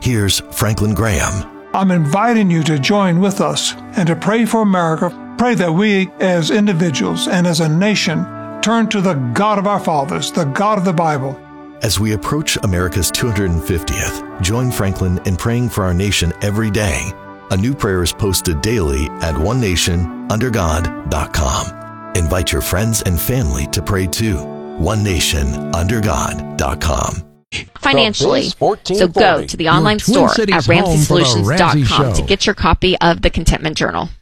Here's Franklin Graham. I'm inviting you to join with us and to pray for America. Pray that we as individuals and as a nation turn to the God of our fathers, the God of the Bible. As we approach America's 250th, join Franklin in praying for our nation every day. A new prayer is posted daily at onenationundergod.com. Invite your friends and family to pray too. onenationundergod.com. Financially. So go to the online store at RamseySolutions.com to get your copy of the Contentment Journal.